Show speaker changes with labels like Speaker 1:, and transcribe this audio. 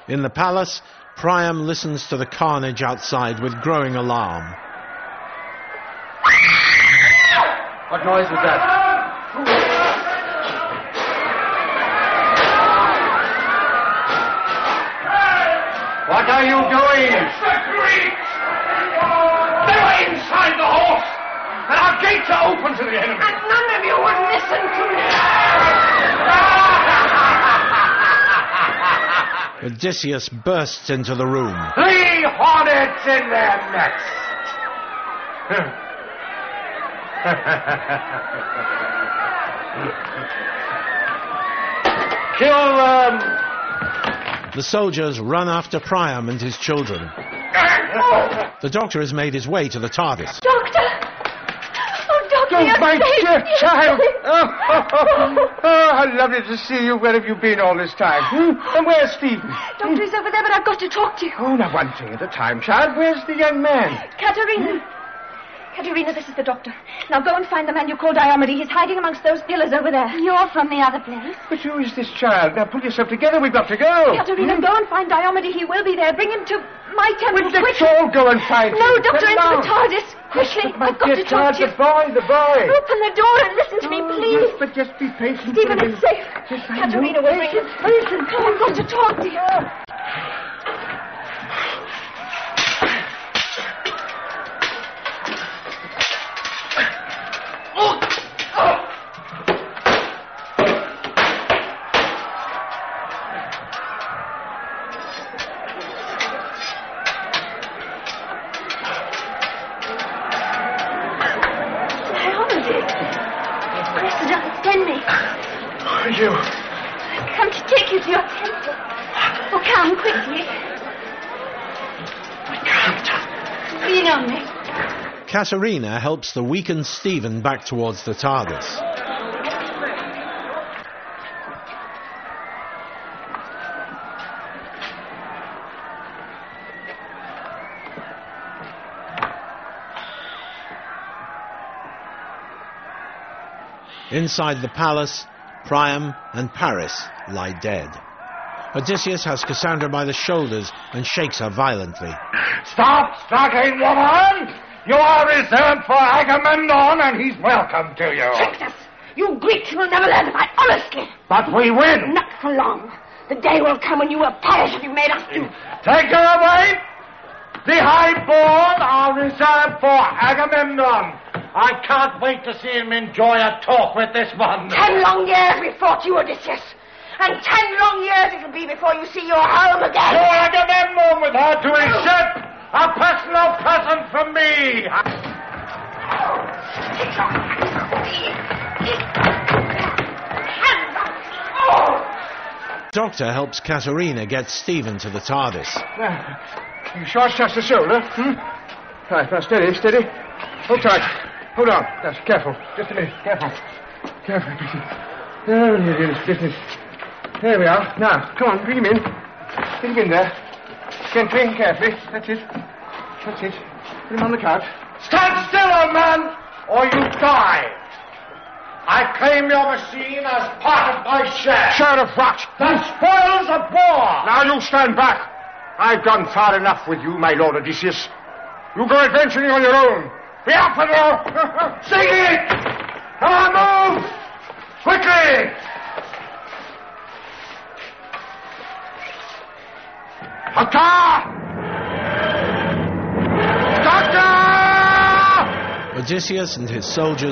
Speaker 1: In the palace, Priam listens to the carnage outside with growing alarm.
Speaker 2: What noise was that? What are you doing?
Speaker 3: It's the Greeks! They were inside the horse, and our gates are open to the enemy.
Speaker 4: And none of you would listen to me.
Speaker 1: Odysseus bursts into the room.
Speaker 3: 3 hornets in their nest. Kill them.
Speaker 1: The soldiers run after Priam and his children. The doctor has made his way to the TARDIS.
Speaker 4: Doctor! Oh, Doctor, you're
Speaker 2: my
Speaker 4: safe.
Speaker 2: dear
Speaker 4: You're
Speaker 2: child!
Speaker 4: safe.
Speaker 2: How lovely to see you. Where have you been all this time? And where's Stephen?
Speaker 4: Doctor, he's over there, but I've got to talk to you.
Speaker 2: Oh, now one thing at a time, child. Where's the young man?
Speaker 4: Katerina. Katerina, this is the doctor. Now go and find the man you call Diomede. He's hiding amongst those pillars over there. You're from the other place.
Speaker 2: But who is this child? Now pull yourself together. We've got to go.
Speaker 4: Katerina, go and find Diomede. He will be there. Bring him to my temple.
Speaker 2: Let's all go and find him.
Speaker 4: No, Doctor, into
Speaker 2: Come
Speaker 4: the
Speaker 2: on.
Speaker 4: TARDIS. Quickly.
Speaker 2: But my
Speaker 4: I've got
Speaker 2: dear
Speaker 4: to talk
Speaker 2: child,
Speaker 4: to you.
Speaker 2: the boy.
Speaker 4: Open the door and listen to me, please.
Speaker 2: Yes, but just be patient.
Speaker 4: Stephen is safe.
Speaker 2: Yes, I know.
Speaker 4: Katerina will bring him. Patient. Come, I've got to talk to you.
Speaker 2: You.
Speaker 4: I've come to take you to your temple. Oh, come quickly.
Speaker 2: I can't.
Speaker 4: Lean on me.
Speaker 1: Katerina helps the weakened Stephen back towards the TARDIS. Inside the palace, Priam and Paris lie dead. Odysseus has Cassandra by the shoulders and shakes her violently.
Speaker 3: Stop struggling, woman! You are reserved for Agamemnon, and he's welcome to you.
Speaker 4: Tricked us. You Greeks will never learn to fight honestly.
Speaker 3: But we win.
Speaker 4: Not for long. The day will come when you will perish if you've made us do.
Speaker 3: Take her away. The highborn are reserved for Agamemnon. I can't wait to see him enjoy a talk with this one.
Speaker 4: 10 long years we fought you, Odysseus. And 10 long years it'll be before you see your home
Speaker 3: To
Speaker 4: again.
Speaker 3: Agamemnon with her to his ship. A personal present from me.
Speaker 1: Doctor helps Katerina get Stephen to the TARDIS.
Speaker 2: You sure it's just the shoulder? Right, now steady. Hold tight. Hold on. That's careful. Just a minute. Careful. Oh, this business. There we are. Now, come on, bring him in. Get him in there. Gently and carefully. That's it. Put him on the couch.
Speaker 3: Stand still, old man, or you die. I claim your machine as part of my share.
Speaker 2: Share of what?
Speaker 3: The spoils of war.
Speaker 2: Now you stand back. I've gone far enough with you, my lord Odysseus. You go adventuring on your own. Be up and out.
Speaker 3: Sing it! Come on, move! Quickly!
Speaker 2: Doctor!
Speaker 1: Odysseus and his soldiers